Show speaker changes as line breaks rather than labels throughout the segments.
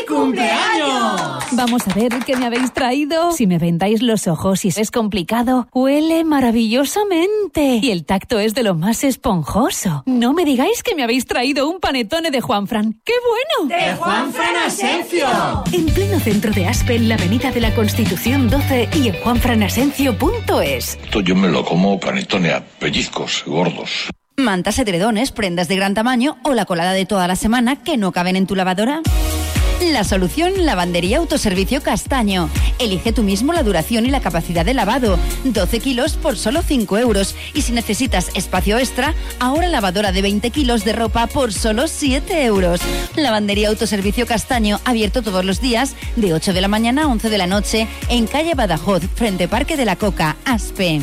cumpleaños!
Vamos a ver qué me habéis traído. Si me vendáis los ojos y es complicado, huele maravillosamente. Y el tacto es de lo más esponjoso. No me digáis que me habéis traído un panetone de Juanfran. ¡Qué bueno!
¡De Juanfran Asencio!
En pleno centro de Aspe, en la avenida de la Constitución 12 y en juanfranasencio.es.
Esto yo me lo como panetone a pellizcos gordos.
Mantas, edredones, prendas de gran tamaño o la colada de toda la semana que no caben en tu lavadora. La solución, Lavandería Autoservicio Castaño. Elige tú mismo la duración y la capacidad de lavado. 12 kilos por solo 5 euros. Y si necesitas espacio extra, ahora lavadora de 20 kilos de ropa por solo 7 euros. Lavandería Autoservicio Castaño, abierto todos los días de 8 de la mañana a 11 de la noche en calle Badajoz, frente Parque de la Coca, Aspe.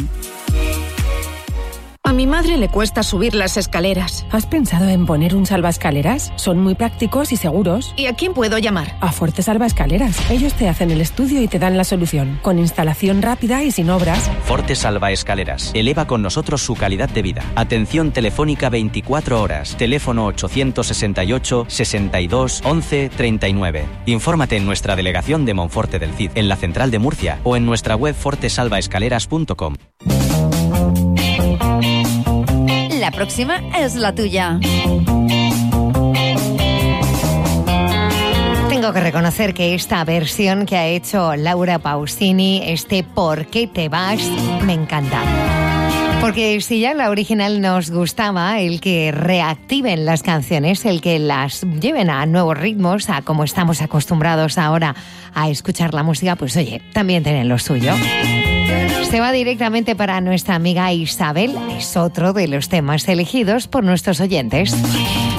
A mi madre le cuesta subir las escaleras.
¿Has pensado en poner un salvaescaleras? Son muy prácticos y seguros.
¿Y a quién puedo llamar?
A Fuerte Salvaescaleras. Ellos te hacen el estudio y te dan la solución, con instalación rápida y sin obras.
Forte Salvaescaleras. Eleva con nosotros su calidad de vida. Atención telefónica 24 horas. Teléfono 868 62 11 39. Infórmate en nuestra delegación de Monforte del Cid, en la central de Murcia o en nuestra web fortesalvaescaleras.com.
La próxima es la tuya.
Tengo que reconocer que esta versión que ha hecho Laura Pausini, este ¿Por qué te vas?, me encanta. Porque si ya la original nos gustaba, el que reactiven las canciones, el que las lleven a nuevos ritmos, a como estamos acostumbrados ahora a escuchar la música, pues oye, también tienen lo suyo. Se va directamente para nuestra amiga Isabel, es otro de los temas elegidos por nuestros oyentes.